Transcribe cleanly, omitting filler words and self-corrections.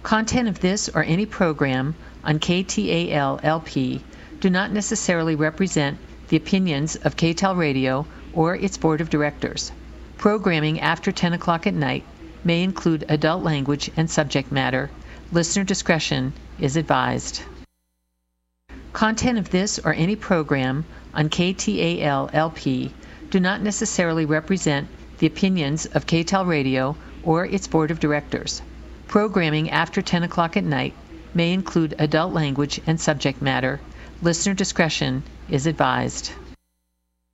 Content of this or any program on KTAL-LP do not necessarily represent the opinions of KTAL Radio or its board of directors. Programming after 10 o'clock at night may include adult language and subject matter. Listener discretion is advised. Content of this or any program on KTAL-LP do not necessarily represent the opinions of KTAL Radio or its board of directors. Programming after 10 o'clock at night may include adult language and subject matter. Listener discretion is advised.